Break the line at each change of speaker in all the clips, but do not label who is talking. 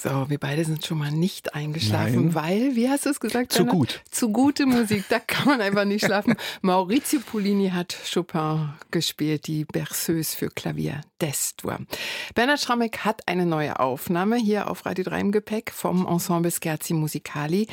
So, wir beide sind schon mal nicht eingeschlafen,
Nein.
weil, wie hast du es gesagt?
Zu gut.
Zu gute Musik, da kann man einfach nicht schlafen. Maurizio Pollini hat Chopin gespielt, die Berceuse für Klavier d'Est-Dur. Bernhard Schrammeck hat eine neue Aufnahme hier auf Radio 3 im Gepäck vom Ensemble Scherzi Musicali.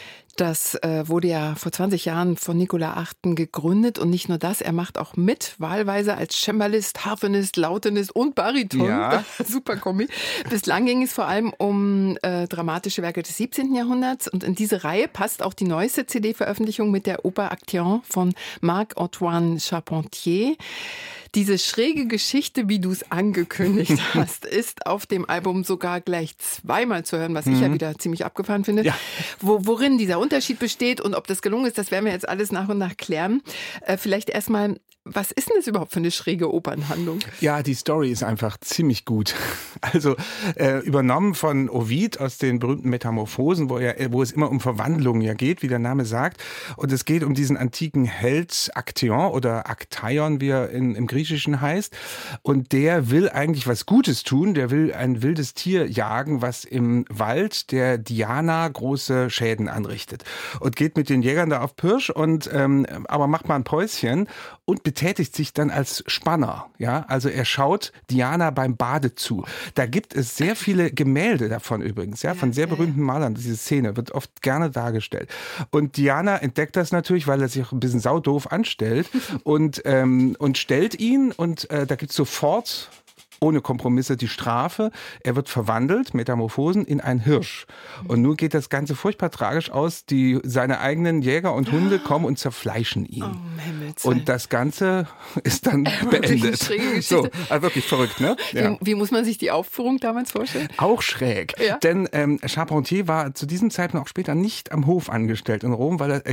Das wurde ja vor 20 Jahren von Nicola Achten gegründet und nicht nur das, er macht auch mit, wahlweise als Cembalist, Harfenist, Lautenist und Bariton.
Ja.
Super Kombi. Bislang ging es vor allem um dramatische Werke des 17. Jahrhunderts und in diese Reihe passt auch die neueste CD-Veröffentlichung mit der Oper Actéon von Marc-Antoine Charpentier. Diese schräge Geschichte, wie du es angekündigt hast, ist auf dem Album sogar gleich zweimal zu hören, was ich ja wieder ziemlich abgefahren finde.
Ja.
Worin dieser Unterschied besteht und ob das gelungen ist, das werden wir jetzt alles nach und nach klären. Vielleicht erstmal, was ist denn das überhaupt für eine schräge Opernhandlung?
Ja, die Story ist einfach ziemlich gut. Also übernommen von Ovid aus den berühmten Metamorphosen, wo es immer um Verwandlungen ja geht, wie der Name sagt. Und es geht um diesen antiken Held Akteon oder Aktaion, wie er im Griechischen heißt. Und der will eigentlich was Gutes tun. Der will ein wildes Tier jagen, was im Wald der Diana große Schäden anrichtet. Und geht mit den Jägern da auf Pirsch und aber macht mal ein Päuschen und betätigt sich dann als Spanner. Ja, also er schaut Diana beim Bade zu. Da gibt es sehr viele Gemälde davon übrigens, ja, von sehr berühmten Malern. Diese Szene wird oft gerne dargestellt. Und Diana entdeckt das natürlich, weil er sich auch ein bisschen saudoof anstellt und stellt ihn und da gibt es sofort ohne Kompromisse die Strafe. Er wird verwandelt, Metamorphosen, in einen Hirsch. Und nun geht das Ganze furchtbar tragisch aus. Seine eigenen Jäger und Hunde kommen und zerfleischen ihn. Und das Ganze ist dann beendet. So, also wirklich verrückt, ne? Ja.
Wie muss man sich die Aufführung damals vorstellen?
Auch schräg. Ja. Denn Charpentier war zu diesem Zeitpunkt auch später nicht am Hof angestellt in Rom, weil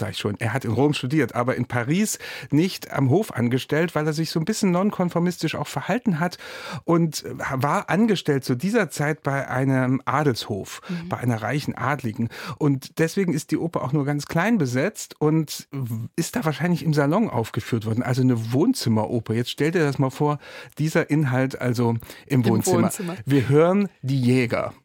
er hat in Rom studiert, aber in Paris nicht am Hof angestellt, weil er sich so ein bisschen nonkonformistisch auch verhalten hat. Und war angestellt zu dieser Zeit bei einem Adelshof, bei einer reichen Adligen. Und deswegen ist die Oper auch nur ganz klein besetzt und ist da wahrscheinlich im Salon aufgeführt worden. Also eine Wohnzimmeroper. Jetzt stell dir das mal vor, dieser Inhalt also im Wohnzimmer. Wir hören die Jäger.